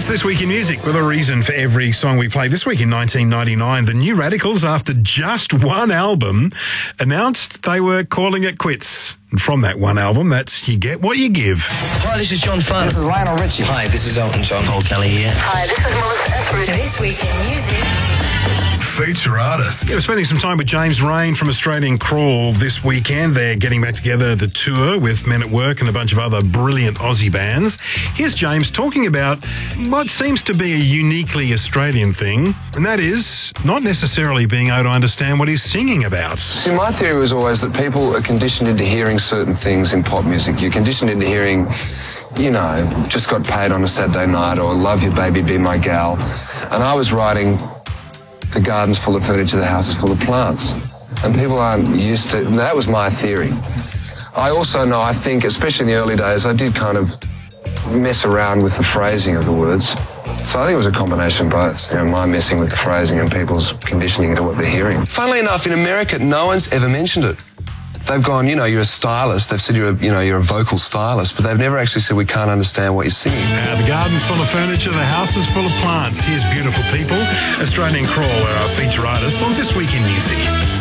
This Week in Music with a reason for every song we play. This week in 1999, the New Radicals, after just one album, announced they were calling it quits. And from that one album, that's You Get What You Give. Hi, this is John Farr. This is Lionel Richie. Hi, this is Elton John. Paul Kelly here. Hi, this is Melissa Etheridge. This Week in Music. Feature artist. Yeah, we're spending some time with James Rain from Australian Crawl this weekend. They're getting back together the tour with Men at Work and a bunch of other brilliant Aussie bands. Here's James talking about what seems to be a uniquely Australian thing, and that is not necessarily being able to understand what he's singing about. See, my theory was always that people are conditioned into hearing certain things in pop music. You're conditioned into hearing, you know, Just Got Paid on a Saturday Night or Love You Baby, Be My Gal. And I was writing The garden's full of furniture, the house is full of plants. And people aren't used to, that was my theory. I also know, I think, especially in the early days, I did kind of mess around with the phrasing of the words. So I think it was a combination of both, you know, my messing with the phrasing and people's conditioning into what they're hearing. Funnily enough, in America, no one's ever mentioned it. They've gone, you know, you're a stylist. They've said you're a vocal stylist, but they've never actually said we can't understand what you're singing. The garden's full of furniture, the house is full of plants. Here's Beautiful People. Australian Crawl are our feature artist on This Week in Music.